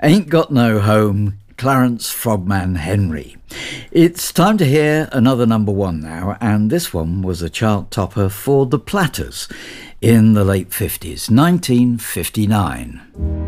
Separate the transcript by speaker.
Speaker 1: Ain't Got No Home, Clarence Frogman Henry. It's time to hear another number one now, and this one was a chart topper for the Platters in the late 50s, 1959.